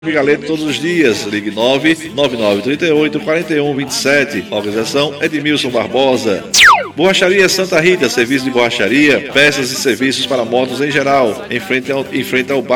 Galeto todos os dias. Ligue 999384127. Organização Edmilson Barbosa. Borracharia Santa Rita, serviço de borracharia, peças e serviços para motos em geral, em frente ao bar